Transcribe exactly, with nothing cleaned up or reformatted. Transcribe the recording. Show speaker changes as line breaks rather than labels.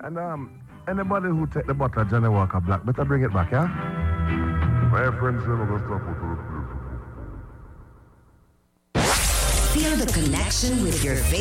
And um, anybody who take the bottle of Johnny Walker Black, better bring it back, yeah?
My friends, they're not going to stop with the
Feel the connection with your favorite.